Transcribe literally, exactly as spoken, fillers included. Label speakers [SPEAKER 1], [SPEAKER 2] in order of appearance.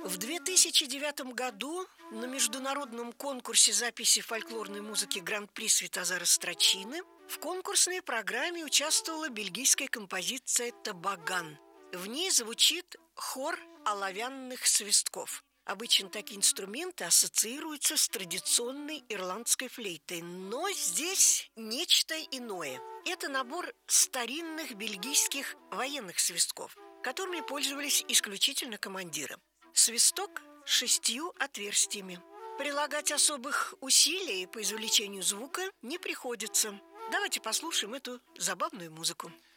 [SPEAKER 1] В две тысячи девятом году на международном конкурсе записи фольклорной музыки Гран-при Святозара Строчины в конкурсной программе участвовала бельгийская композиция «Табаган». В ней звучит хор оловянных свистков. Обычно такие инструменты ассоциируются с традиционной ирландской флейтой, но здесь нечто иное. Это набор старинных бельгийских военных свистков, которыми пользовались исключительно командиры. Свисток с шестью отверстиями. Прилагать особых усилий по извлечению звука не приходится. Давайте послушаем эту забавную музыку.